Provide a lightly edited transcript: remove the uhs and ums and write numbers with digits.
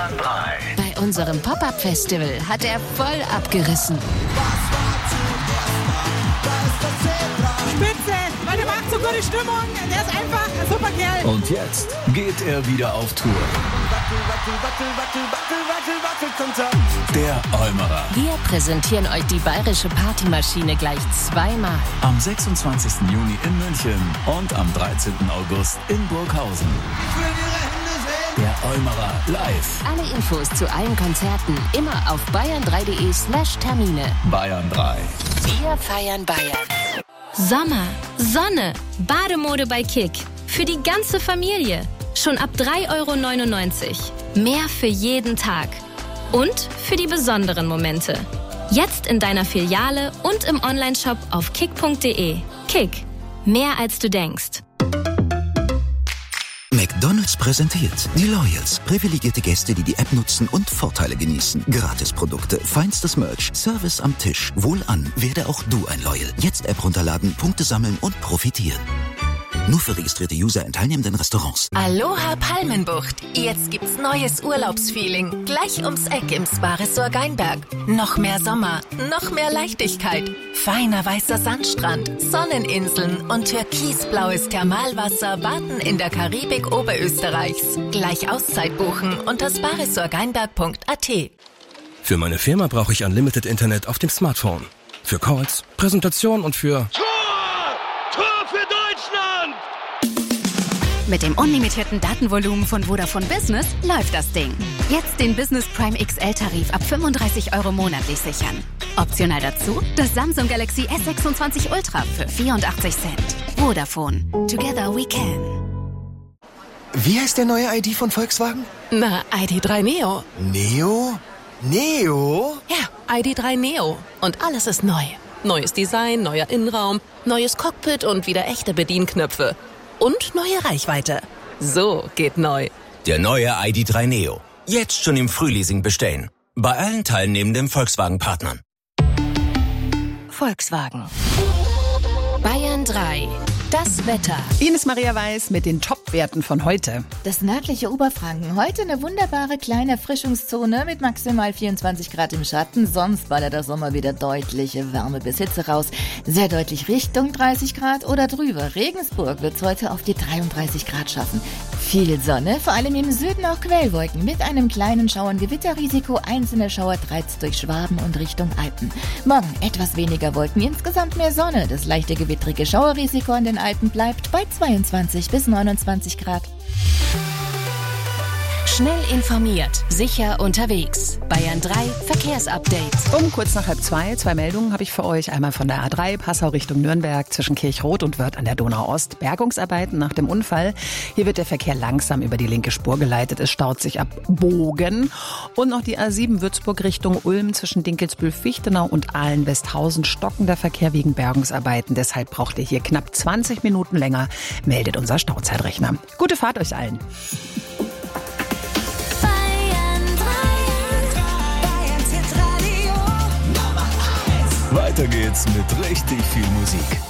Bayern 3. Bei unserem Pop-Up-Festival hat er voll abgerissen. Spitze, weil der macht so gute Stimmung. Der ist einfach ein super Kerl. Und jetzt geht er wieder auf Tour. Der Olmerer. Wir präsentieren euch die bayerische Partymaschine gleich zweimal. Am 26. Juni in München und am 13. August in Burghausen. Der Olmerer live. Alle Infos zu allen Konzerten immer auf bayern3.de/Termine. Bayern 3. Wir feiern Bayern. Sommer, Sonne, Bademode bei Kick. Für die ganze Familie. Schon ab 3,99 €. Mehr für jeden Tag. Und für die besonderen Momente. Jetzt in deiner Filiale und im Onlineshop auf kick.de. Kick. Mehr als du denkst. McDonald's präsentiert die Loyals. Privilegierte Gäste, die die App nutzen und Vorteile genießen. Gratisprodukte, feinstes Merch, Service am Tisch. Wohlan, werde auch du ein Loyal. Jetzt App runterladen, Punkte sammeln und profitieren. Nur für registrierte User in teilnehmenden Restaurants. Aloha Palmenbucht. Jetzt gibt's neues Urlaubsfeeling. Gleich ums Eck im Spa-Resort Geinberg. Noch mehr Sommer, noch mehr Leichtigkeit. Feiner weißer Sandstrand, Sonneninseln und türkisblaues Thermalwasser warten in der Karibik Oberösterreichs. Gleich Auszeit buchen unter sparesortgeinberg.at. Für meine Firma brauche ich Unlimited Internet auf dem Smartphone. Für Calls, Präsentation und für... Mit dem unlimitierten Datenvolumen von Vodafone Business läuft das Ding. Jetzt den Business Prime XL-Tarif ab 35 € monatlich sichern. Optional dazu das Samsung Galaxy S26 Ultra für 84 Cent. Vodafone. Together we can. Wie heißt der neue ID von Volkswagen? Na, ID.3 Neo. Neo? Neo? Ja, ID.3 Neo. Und alles ist neu. Neues Design, neuer Innenraum, neues Cockpit und wieder echte Bedienknöpfe. Und neue Reichweite. So geht neu. Der neue ID.3 Neo. Jetzt schon im Frühleasing bestellen. Bei allen teilnehmenden Volkswagen-Partnern. Volkswagen. Bayern 3. Das Wetter. Ines Maria Weiß mit den Top-Werten von heute. Das nördliche Oberfranken. Heute eine wunderbare kleine Erfrischungszone mit maximal 24 Grad im Schatten. Sonst ballert der Sommer wieder deutliche Wärme bis Hitze raus. Sehr deutlich Richtung 30 Grad oder drüber. Regensburg wird es heute auf die 33 Grad schaffen. Viel Sonne, vor allem im Süden auch Quellwolken mit einem kleinen Schauer- und Gewitterrisiko. Einzelne Schauer treibt durch Schwaben und Richtung Alpen. Morgen etwas weniger Wolken, insgesamt mehr Sonne. Das leichte gewittrige Schauerrisiko an den Alpen bleibt bei 22 bis 29 Grad. Schnell informiert, sicher unterwegs. Bayern 3 Verkehrsupdate. Um kurz nach 1:30, 2 Meldungen habe ich für euch. Einmal von der A3, Passau Richtung Nürnberg, zwischen Kirchroth und Wörth an der Donau-Ost. Bergungsarbeiten nach dem Unfall. Hier wird der Verkehr langsam über die linke Spur geleitet. Es staut sich ab Bogen. Und noch die A7 Würzburg Richtung Ulm zwischen Dinkelsbühl-Fichtenau und Ahlen-Westhausen. Stockender Verkehr wegen Bergungsarbeiten. Deshalb braucht ihr hier knapp 20 Minuten länger, meldet unser Stauzeitrechner. Gute Fahrt euch allen. Weiter geht's mit richtig viel Musik.